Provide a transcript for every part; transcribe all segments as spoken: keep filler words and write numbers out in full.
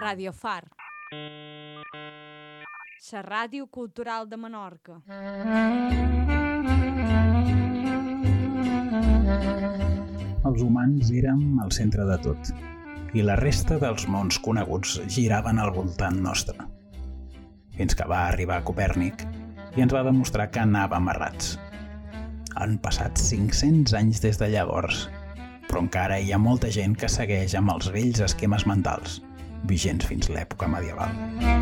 Radio Far, la ràdio cultural de Menorca. Els humans érem al centre de tot, i la resta dels mons coneguts giraven al voltant nostre. Fins que va arribar Copèrnic i ens va demostrar que anàvem errats. Han passat cinc-cents anys des de llavors, però encara hi ha molta gent que segueix amb els vells esquemes mentals, vigents fins l'època medieval.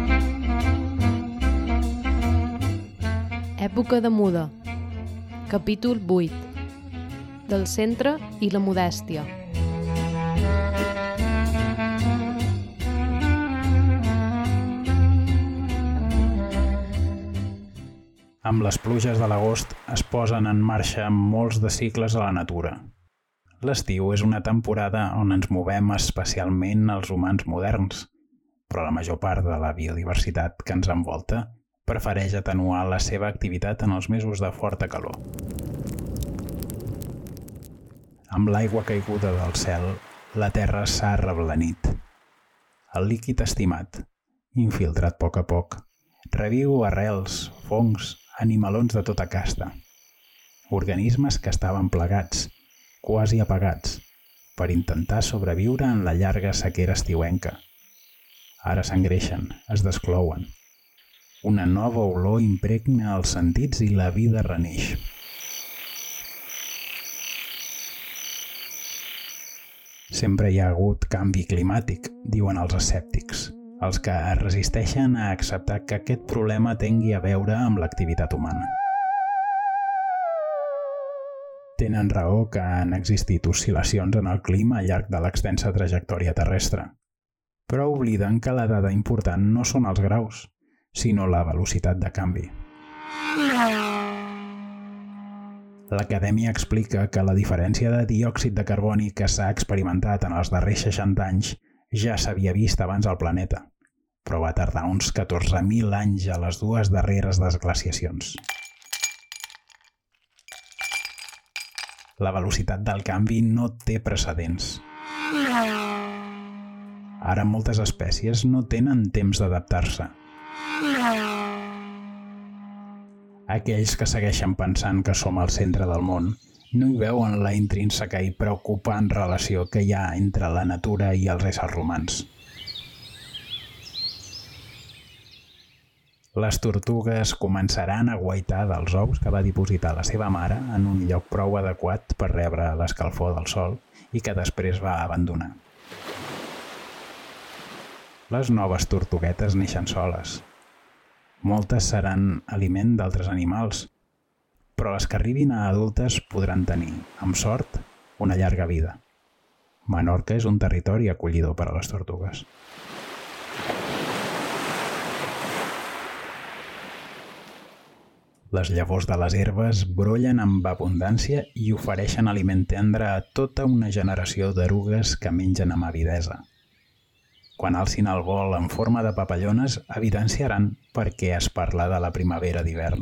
Època de muda. Capítol vuit. Del centre i la modèstia. Amb les pluges de l'agost es posen en marxa molts de cicles a la natura. L'estiu és una temporada on ens movem especialment els humans moderns, però la major part de la biodiversitat que ens envolta prefereix atenuar la seva activitat en els mesos de forta calor. Amb l'aigua caiguda del cel, la terra s'ha reblanit. El líquid estimat, infiltrat a poc a poc, reviu arrels, fongs, animalons de tota casta. Organismes que estaven plegats, quasi apagats, per intentar sobreviure en la llarga sequera estiuenca. Ara s'engreixen, es desclouen. Una nova olor impregna els sentits i la vida reneix. Sempre hi ha hagut canvi climàtic, diuen els escèptics, els que es resisteixen a acceptar que aquest problema tingui a veure amb l'activitat humana. Tenen raó que han existit oscil·lacions en el clima al llarg de l'extensa trajectòria terrestre, però obliden que la dada important no són els graus, sinó la velocitat de canvi. L'Acadèmia explica que la diferència de diòxid de carboni que s'ha experimentat en els darrers seixanta anys ja s'havia vist abans al planeta, però va tardar uns catorze mil anys a les dues darreres desglaciacions. La velocitat del canvi no té precedents. Ara moltes espècies no tenen temps d'adaptar-se. Aquells que segueixen pensant que som al centre del món no hi veuen la intrínseca i preocupant relació que hi ha entre la natura i els éssers humans. Les tortugues començaran a guaitar dels ous que va dipositar la seva mare en un lloc prou adequat per rebre l'escalfor del sol i que després va abandonar. Les noves tortuguetes neixen soles. Moltes seran aliment d'altres animals, però les que arribin a adultes podran tenir, amb sort, una llarga vida. Menorca és un territori acollidor per a les tortugues. Les llavors de les herbes brollen amb abundància i ofereixen aliment tendre a tota una generació d'erugues que mengen amb avidesa. Quan alcin el vol en forma de papallones, evidenciaran per què es parla de la primavera d'hivern.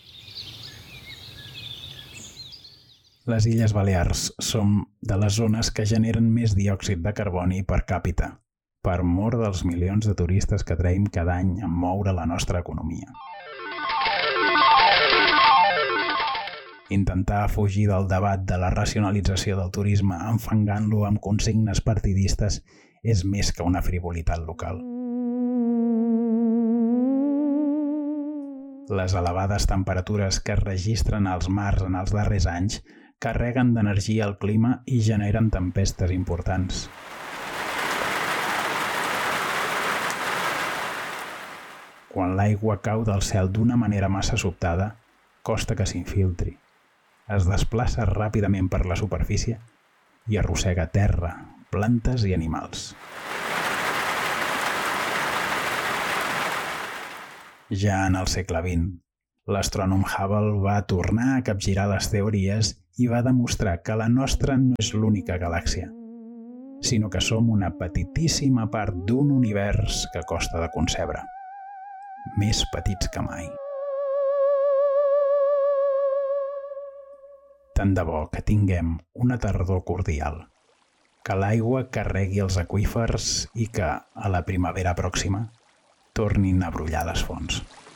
Les Illes Balears són de les zones que generen més diòxid de carboni per càpita, per mor dels milions de turistes que traiem cada any a moure la nostra economia. Intentar fugir del debat de la racionalització del turisme enfangant-lo amb consignes partidistes és més que una frivolitat local. Les elevades temperatures que es registren als mars en els darrers anys carreguen d'energia el clima i generen tempestes importants. Quan l'aigua cau del cel d'una manera massa sobtada, costa que s'infiltri. Es desplaça ràpidament per la superfície i arrossega terra, plantes i animals. Ja en el segle vint, l'astrònom Hubble va tornar a capgirar les teories i va demostrar que la nostra no és l'única galàxia, sinó que som una petitíssima part d'un univers que costa de concebre, més petits que mai. Tant de bo que tinguem una tardor cordial. que l'aigua carregui els aqüífers i que, a la primavera pròxima, tornin a brollar les fonts.